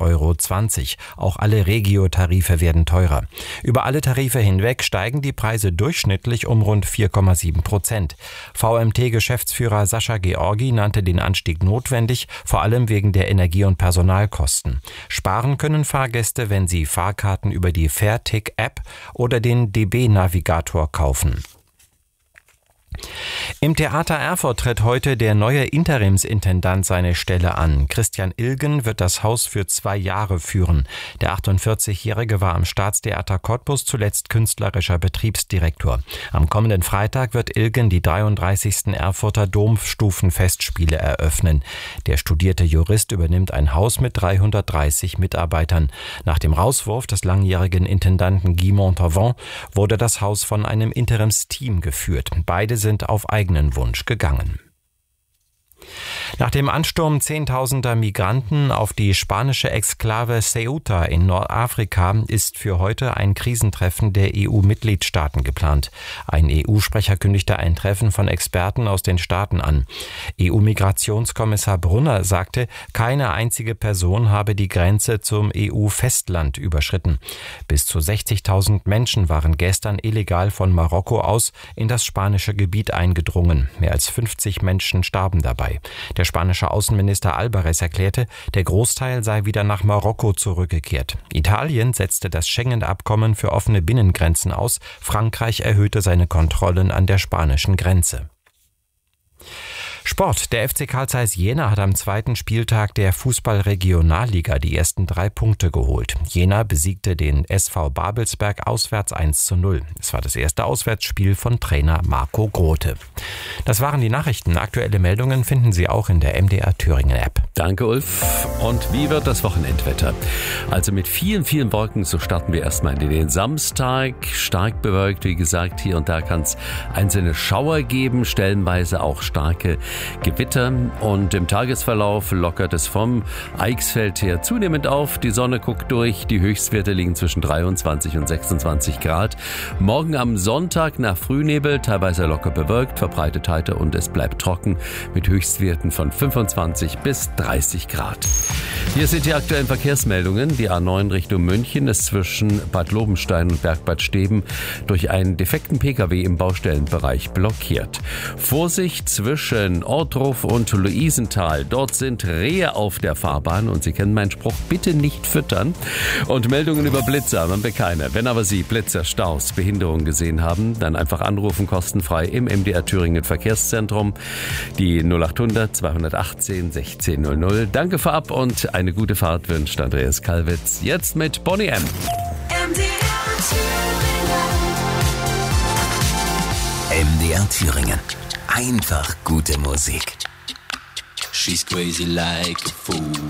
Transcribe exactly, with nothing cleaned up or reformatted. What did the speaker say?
Euro zwanzig. Auch alle Regio-Tarife werden teurer. Über alle Tarife hinweg steigen die Preise durchschnittlich um rund vier Komma sieben Prozent. V M T-Geschäftsführer Sascha Georgi nannte den Anstieg notwendig, vor allem wegen der Energie- und Personalkosten. Sparen können Fahrgäste, wenn sie Fahrkarten über die Fairtick-App oder den D B-Navigator kaufen. Im Theater Erfurt tritt heute der neue Interimsintendant seine Stelle an. Christian Ilgen wird das Haus für zwei Jahre führen. Der achtundvierzigjährige war am Staatstheater Cottbus zuletzt künstlerischer Betriebsdirektor. Am kommenden Freitag wird Ilgen die dreiunddreißigsten Erfurter Domstufenfestspiele eröffnen. Der studierte Jurist übernimmt ein Haus mit dreihundertdreißig Mitarbeitern. Nach dem Rauswurf des langjährigen Intendanten Guy Montauvan wurde das Haus von einem Interimsteam geführt. Beide sind auf eigenen Wunsch gegangen. Nach dem Ansturm zehntausender Migranten auf die spanische Exklave Ceuta in Nordafrika ist für heute ein Krisentreffen der E U-Mitgliedstaaten geplant. Ein E U-Sprecher kündigte ein Treffen von Experten aus den Staaten an. E U-Migrationskommissar Brunner sagte, keine einzige Person habe die Grenze zum E U-Festland überschritten. Bis zu sechzigtausend Menschen waren gestern illegal von Marokko aus in das spanische Gebiet eingedrungen. Mehr als fünfzig Menschen starben dabei. Der spanische Außenminister Albares erklärte, der Großteil sei wieder nach Marokko zurückgekehrt. Italien setzte das Schengen-Abkommen für offene Binnengrenzen aus. Frankreich erhöhte seine Kontrollen an der spanischen Grenze. Sport. Der F C Carl Zeiss Jena hat am zweiten Spieltag der Fußball-Regionalliga die ersten drei Punkte geholt. Jena besiegte den S V Babelsberg auswärts eins zu null. Es war das erste Auswärtsspiel von Trainer Marco Grote. Das waren die Nachrichten. Aktuelle Meldungen finden Sie auch in der M D R Thüringen App. Danke, Ulf. Und wie wird das Wochenendwetter? Also mit vielen, vielen Wolken, so starten wir erstmal in den Samstag. Stark bewölkt, wie gesagt, hier und da kann es einzelne Schauer geben, stellenweise auch starke Gewitter, und im Tagesverlauf lockert es vom Eichsfeld her zunehmend auf. Die Sonne guckt durch, die Höchstwerte liegen zwischen dreiundzwanzig und sechsundzwanzig Grad. Morgen am Sonntag nach Frühnebel, teilweise locker bewölkt, verbreitet heiter und es bleibt trocken mit Höchstwerten von fünfundzwanzig bis dreißig Grad. Hier sind die aktuellen Verkehrsmeldungen. Die A neun Richtung München ist zwischen Bad Lobenstein und Bergbad Steben durch einen defekten Pkw im Baustellenbereich blockiert. Vorsicht zwischen Ortruf und Luisenthal. Dort sind Rehe auf der Fahrbahn und Sie kennen meinen Spruch, bitte nicht füttern. Und Meldungen über Blitzer haben wir keine. Wenn aber Sie Blitzer, Staus, Behinderungen gesehen haben, dann einfach anrufen, kostenfrei im M D R Thüringen Verkehrszentrum. Die null achthundert zweihundertachtzehn sechzehn null null. Danke vorab und eine gute Fahrt wünscht Andreas Kalwitz. Jetzt mit Bonnie M. M D R Thüringen. M D R Thüringen. Einfach gute Musik. She's crazy like a fool.